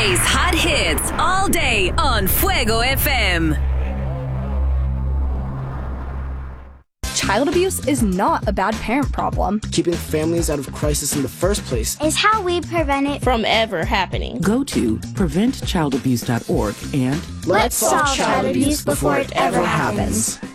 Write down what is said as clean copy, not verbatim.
Today's hot hits all day on Fuego FM. Child abuse is not a bad parent problem. Keeping families out of crisis in the first place is how we prevent it from ever happening. Go to preventchildabuse.org and let's solve child abuse before it ever happens.